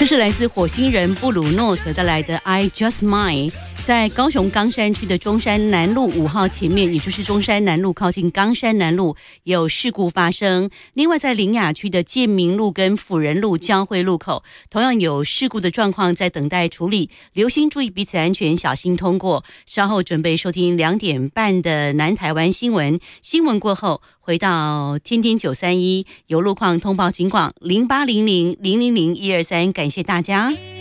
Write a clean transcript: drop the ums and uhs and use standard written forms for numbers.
是来自火星人布鲁诺所带来的 I Just Mine。在高雄冈山区的中山南路5号前面，也就是中山南路靠近冈山南路也有事故发生。另外在苓雅区的建民路跟辅仁路交汇路口同样有事故的状况在等待处理，留心注意彼此安全，小心通过。稍后准备收听2点半的南台湾新闻，新闻过后回到天天931有路况通报警广0800000123，感谢大家。